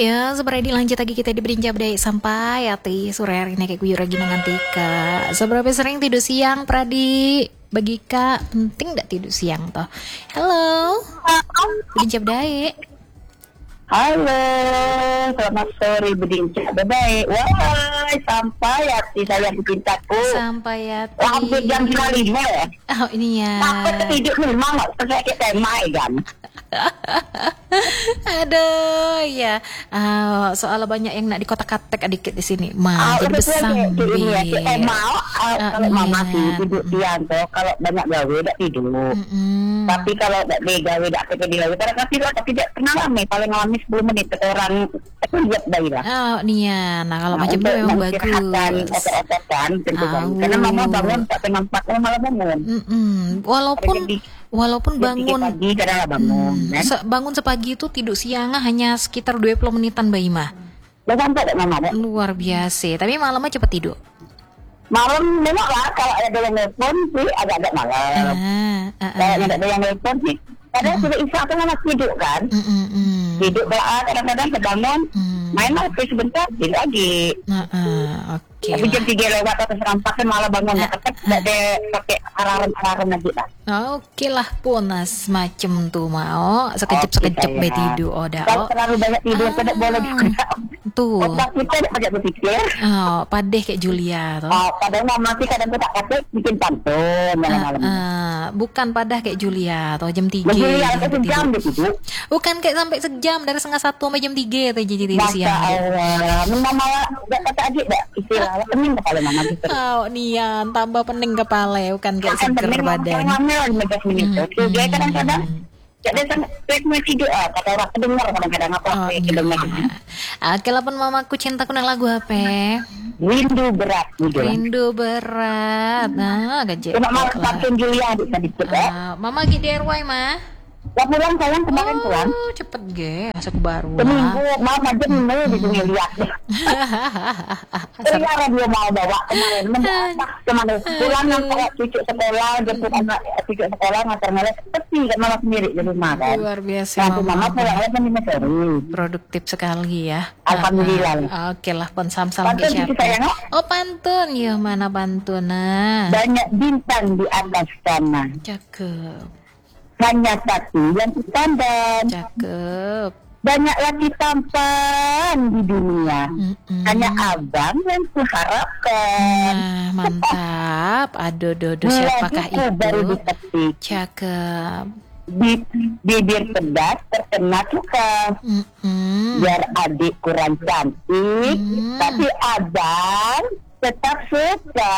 Ya, sebenarnya dilanjut lagi kita di Berinjak Dai sampai ati sore hari ini kayak gue lagi mengantika. Seberapa sering tidur siang, Pradi? Bagi Kak, penting gak tidur siang toh? Halo, Berinjak Dai. Halo, selamat sore Bedincak Baik. Wah, sampai hati saya cintaku. Sampai ati. Hampir jam 5 ya. Oh, ini ya. Takut tidur memang gak selesai kita mai kan. Aduh, ya. Soalnya banyak yang nak dikotak-katak dikit di sini. Jadi besam. Mau kalau mama sih tidur siang tuh, kalau banyak gawe tak tidur. Tapi kalau tak gawe tak tidur, karena tidak pernah lama, paling lama 10 menit orang itu lihat bayi lah. Oh, nih ya. Nah, kalau macam itu memang bagus. Otot-ototan, karena mama bangun tak tengah 4 malah bangun. Walaupun bangun pagi kadang bangun. Bangun sepagi itu tidur siang hanya sekitar 20 menitan Mbak Ima. Udah sampai tak mama? Luar biasa. Tapi malamnya cepat tidur. Malam memang lah kalau ada yang nelfon sih agak-agak malam. Kalau ada yang nelfon sih kadang sudah isya kan anak tidur kan. Tidur belah kadang-kadang terbangun main HP sebentar tidur lagi. Oke. Tapi jam 3 lewat atau serampak malah bangun tak ada pakai alarm lagi lah. Oke lah punas macem tuh mau sekejap be tidur Kalau terlalu banyak tidur tidak boleh juga. Tuh. Otak kita tidak banyak berpikir. Padeh kayak Julia tuh. Padahal mama sih kadang tak kata bikin pantun malam-malam. Bukan padah kayak Julia atau jam 3. Julia sejam gitu. Bukan kayak sampai sejam dari setengah 1 sampai jam 3 tuh jadi siang. Allah, mama enggak kata aja enggak istilah pening kepala mama gitu. Nian tambah pening kepala bukan kayak seger badan. Dia kadang-kadang jadi saya tidur kata orang kedengar kadang-kadang apa kedengar. Kalaupun mamaku cintaku nak lagu apa? Rindu berat. Gajah. Mama pantun Julia sedikit Mama lagi di RY mah. Ya pulang sayang kemarin pulang. Cepet asa aku baru. Seminggu mama jemel di sini lihat. Saya radio mau bawa kemarin kemana pulang ngantar cucu sekolah jemput anak cucu sekolah ngantar sepi kan mama sendiri di rumah kan. Luar biasa. Nanti mama pulangnya kan 5 sore. Produktif sekali ya. Alhamdulillah. Oke lah pun salam ke siapa? Pantun ya mana pantun Banyak bintang di atas sana. Cakep. Hanya satu yang kupandang. Cakep. Banyak lagi tampan di dunia. Hanya abang yang kuharapkan. Mantap. Aduh, siapakah itu? Baru diketik. Cakep. Bibir pedas terkena cuka. Biar adik kurang cantik, tapi abang tetap suka.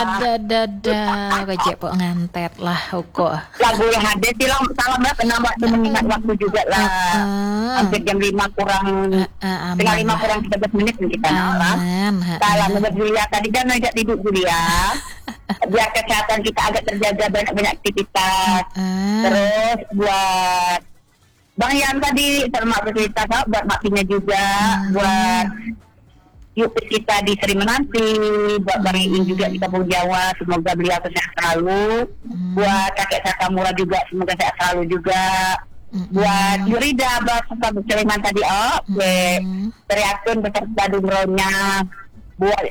Gajah pok ngantet lah kok. Lagu yang ada silang salam lah penambah mengingat waktu juga lah. Hampir jam 5 kurang setengah 5 kurang 15 menit kita lah. Salam buat Julia tadi kan ajak tidur Julia. Biar kesehatan kita agak terjaga banyak aktivitas. Terus buat Bang Yan tadi termasuk cerita buat makinya juga buat Yupit kita di Sri Menanti, buat Bang Iin juga di Kampung Jawa, semoga beliau sehat selalu. Buat kakek saya Kamura juga, semoga sehat selalu juga. Buat Yurida, buat Bapak Sulaiman tadi, teriakun beserta dumronya. Buat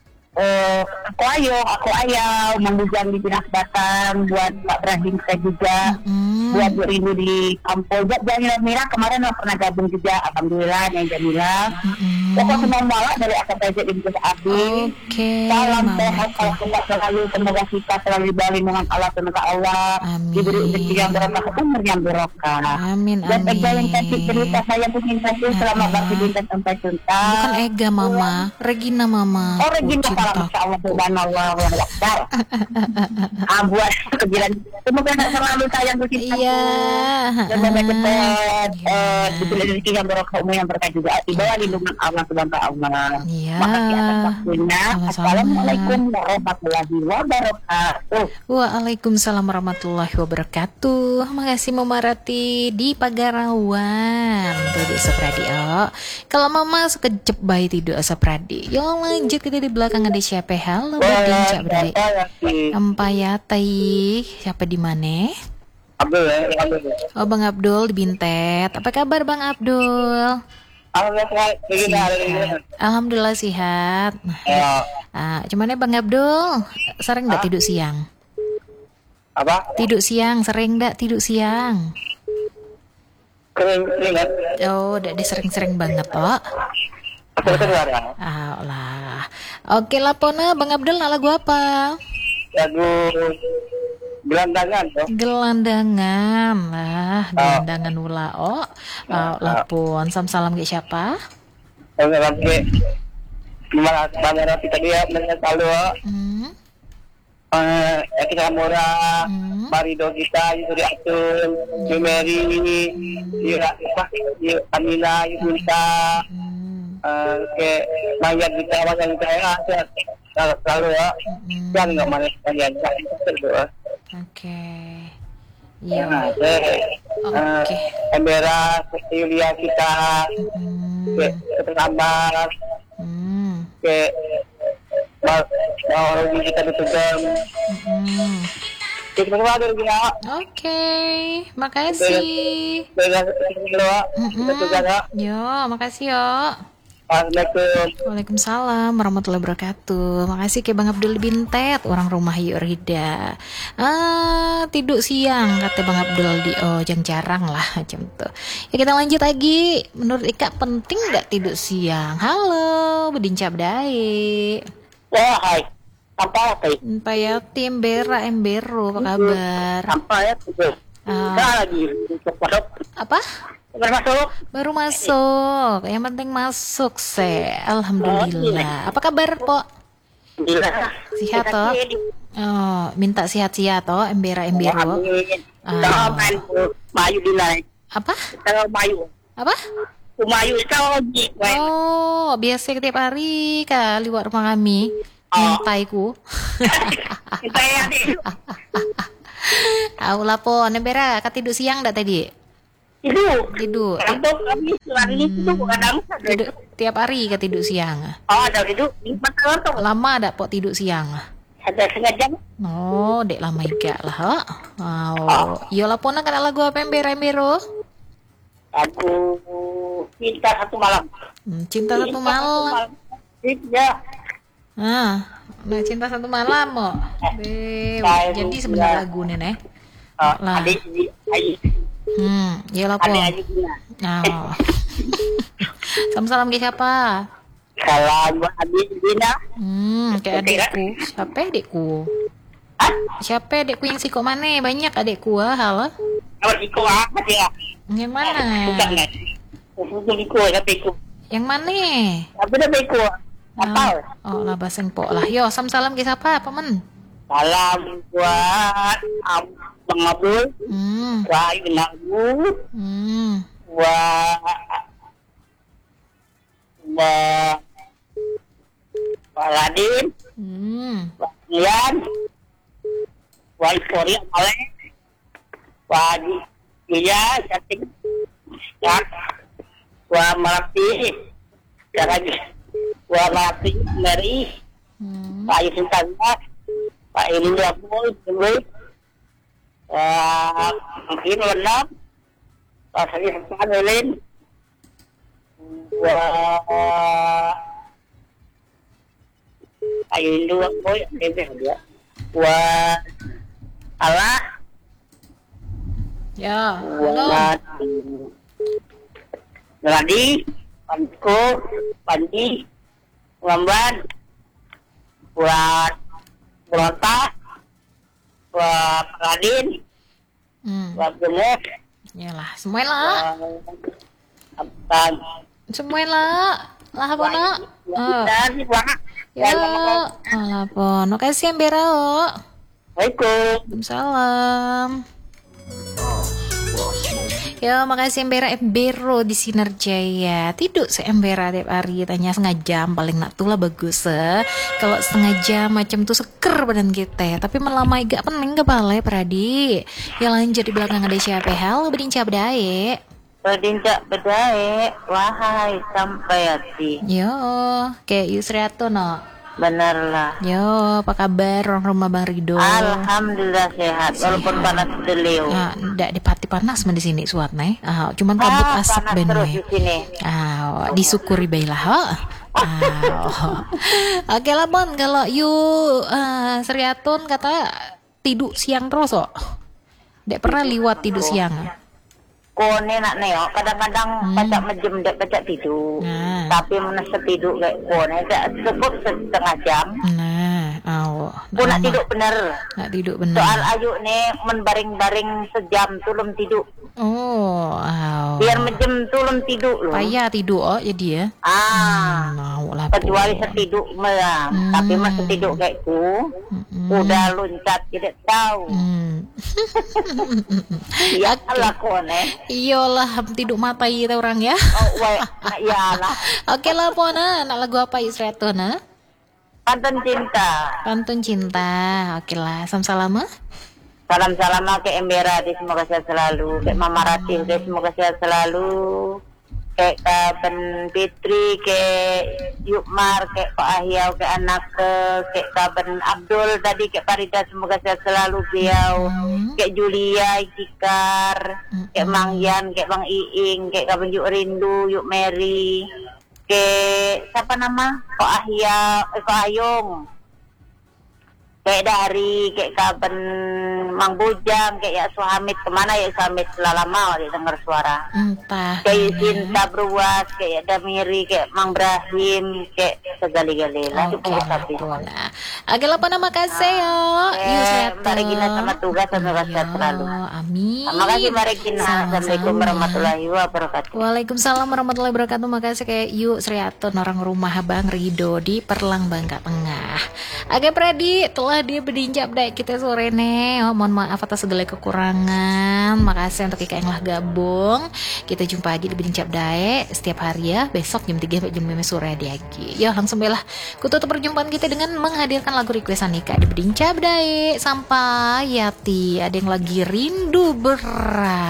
aku ayau, menggujang di Pinas Batang, buat Pak Brahim saya juga. Buat Bu Rindu di kampung, buat Jamila Mira kemarin pernah gabung juga, alhamdulillah yang Jamila. Pokok semua malah dari akan saja di Bukit Abi. Salam sehat, kalau kita selalu semoga kita selalu diberi dengan Allah, semoga Allah diberi rezeki yang berkah, umur yang berkah. Amin. Dan Ega yang kasih cerita saya punya kasih selamat beraktivitas sampai tuntas. Bukan Ega mama, Regina mama. Oh Regina salam, insya Allah subhanallah wa akbar. Buat kegiatan semoga selalu sayang cinta. Iya. Semoga cepat diberi rezeki yang berkah, umur yang berkah juga. Di bawah lindungan Allah subhanahu Allah. Makasih atas waktunya. Assalamualaikum warahmatullahi wabarakatuh. Waalaikumsalam warahmatullahi wabarakatuh. Makasih Mama Rati di Pagarawan. Tuh di Sopradio. Kalau Mama sekejap bayi tidur Sopradi. Yo lanjut kita di belakang ada siapa? Halo Badin Cak Bray. Empayatai. Siapa di mana? Abdul. Oh Bang Abdul di Bintet. Apa kabar Bang Abdul? Alhamdulillah sehat. Cuman Bang Abdul sering nggak tidur siang? Apa? Tidur siang sering nggak tidur siang? Keringat. Oh, udah sering-sering banget toh. Lah. Oke lah Pona, Bang Abdul nak lagu apa? Lagu gelandangan toh. Gelandangan lah, gelandangan ula lapun. Salam ke siapa? Salam ke Bang Rati tadi ya, selalu. Kita murah, Marido kita, Yuri Atul, Yumeri, Amina, Yunita, ke Mayat kita, Mayat kita ya, selalu ya, jangan nggak mana sekalian, berdoa. Oke, iya. Oke. Embera, Yulia kita, ke terlambat, ke mau kita ditutup. Oke, makasih. Yo, makasih yo. Waalaikumsalam warahmatullahi wabarakatuh. Makasih ke Bang Abdul Bintet, orang rumah yuk Rida. Tidur siang kata Bang Abdul di jarang lah macam tuh. Ya kita lanjut lagi. Menurut Ika penting nggak tidur siang? Halo, Bedinca Bdai. Hai. Apa tadi? Payati Embero, apa kabar? Apa ya? Lagi apa? Baru masuk. Yang penting masuk alhamdulillah. Apa kabar, Po? Sehat toh? Oh, minta sehat-sehat toh, Embero. Mayu dinai. Apa? Mayu. Apa? Mayu lagi. Oh, biasa setiap hari kali luar rumah kami. Mintaiku. Mintai adik. Aku lapor, Embera, tidur siang enggak tadi? Tidur. Tidur tiap hari tidur siang. Ada tidur. Lama ada pok tidur siang. Ada setengah jam. Oh, dek lama juga lah. Yo lapor kan lagu apa Embero? Lagu Cinta Satu Malam. Cinta Satu Malam. Ya. Cinta Satu Malam mo. Jadi sebenarnya lagu nih lah. Ya lapor. Salam ke siapa? Salam buat adik Dina. Kayak adikku. Siapa adikku? Siapa adikku yang siko mana? Banyak adikku halo. Siko apa dia? Yang mana? Yang mana? Apa dia beko? Lah baseng po lah. Yo, salam ke siapa, Paman? Salam buat Bang Abdul. Wah, ini lagu. Wah, Pak Ladin. Pak Ian. Wah, Korea Malay. Wah, dia cantik. Ya. Wah, Melati. Lagi. Wah, Melati Mary. Pak Yusin Tangga. Pak Ilin Lapul. Mungkin Wenap. Pak Sari Hasan Ilin. Wah, Pak Ilin Lapul. Wah, Allah. Ya, halo. Meladi, Panko, Pandi, Lamban, buat Berontak, buat Radin, buat Gemuk. Yalah, semuanya lah apa nak? Ya, lah pon. Makasih Embera. Waalaikumsalam. Ya, makasih Embero di Sinar Jaya. Tidur Embera tiap hari, tanya setengah jam paling nak tuh lah bagus. Kalau setengah jam macam tuh seker badan kita. Tapi melamai gak pening gak balai Pradi. Ya lanjut di belakang ada siapa? Halo Bedinca Bdai. Bedinca Bdai, wahai sampai hati. Yo, kayak Yusriato no. Bener lah. Yo, apa kabar orang rumah Bang Rido? Alhamdulillah sehat, walaupun panas beliau. Nah, ndak dipati panas di sini suat nih. Cuman kabut asap panas terus di sini. Disyukuri baiklah. Oke lah Bon, kalau you Seriatun kata tidur siang terus Dek pernah liwat tidur siang. Kone nak neo kadang-kadang pacak mejem dek pacak tidur. Tapi menasa tidur kayak kone tak cukup setengah jam. Nak tidur bener. Nak tidur bener. Soal ayu nih menbaring-baring sejam tulum tidur. Biar mejem tulum tidur loh. Payah tidur jadi ya. Kecuali setidur tapi masih tidur kayak ku. Udah loncat tidak tahu. Ya lah kone. Iyalah tidur mata itu orang ya. Iyalah. Oke lah Pona, nak lagu apa Seriatun? Pantun cinta. Pantun cinta. Oke lah, salam-salam. Salam-salam ke Embera, semoga sehat selalu. Ke Mama Ratih, semoga sehat selalu. Ke Kaben Fitri, ke Yukmar, ke Pak Ahyau, ke anak ke Kaben Abdul tadi, ke Farida, semoga sehat selalu beliau. Ke Julia, Ikikar, ke Mang Yan, ke Bang Iing, ke Kaben Yuk Rindu, Yuk Mary. Ke siapa nama? Pak Ayung. Kayak dari kayak Kaben Mang Bujang, kayak ya Suhamid kemana ya Suhamid lama dengar suara. Entah. Kayak Sinta Bruas, kayak Damiri, kayak Mang Brahim, kayak segali-gali lah. Agak apa nama kasih ya. Mbak Regina sama tugas sama sehat selalu. Amin. Terima kasih Mbak Regina. Assalamualaikum warahmatullahi wabarakatuh. Waalaikumsalam warahmatullahi wabarakatuh. Makasih kayak Yuk Seriatun orang rumah Bang Rido di Perlang Bangka Tengah. Agak Pradi telah dia berdincap dek kita sore nih. Mohon maaf atas segala kekurangan. Makasih untuk Ika yang lah gabung. Kita jumpa lagi di berdincap dae setiap hari ya. Besok jam 3 sampai jam 5 sore lagi. Ya langsung belah. Kututup perjumpaan kita dengan menghadirkan lagu requestan Ika di berdincap dae. Sampai Yati. Ada yang lagi rindu berat.